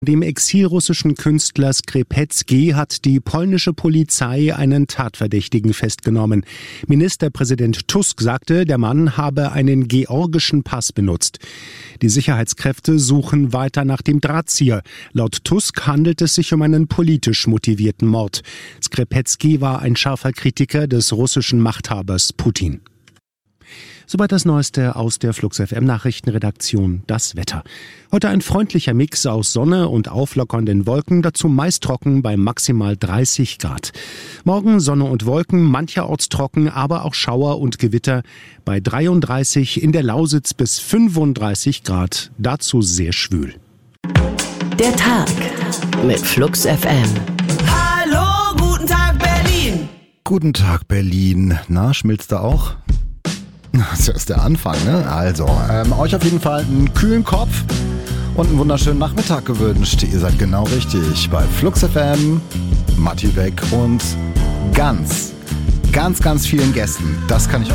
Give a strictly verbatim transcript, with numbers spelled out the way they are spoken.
Dem exilrussischen Künstler Skrzepecki hat die polnische Polizei einen Tatverdächtigen festgenommen. Ministerpräsident Tusk sagte, der Mann habe einen georgischen Pass benutzt. Die Sicherheitskräfte suchen weiter nach dem Drahtzieher. Laut Tusk handelt es sich um einen politisch motivierten Mord. Skrzepecki war ein scharfer Kritiker des russischen Machthabers Putin. Soweit das Neueste aus der Flux F M Nachrichtenredaktion. Das Wetter. Heute ein freundlicher Mix aus Sonne und auflockernden Wolken, dazu meist trocken bei maximal dreißig Grad. Morgen Sonne und Wolken, mancherorts trocken, aber auch Schauer und Gewitter bei dreiunddreißig, in der Lausitz bis fünfunddreißig Grad, dazu sehr schwül. Der Tag mit Flux F M. Hallo, guten Tag Berlin. Guten Tag Berlin. Na, schmilzt da auch? Das ist der Anfang, ne? Also, ähm, euch auf jeden Fall einen kühlen Kopf und einen wunderschönen Nachmittag gewünscht. Ihr seid genau richtig bei Flux F M, Matti Beck und ganz, ganz, ganz vielen Gästen. Das kann ich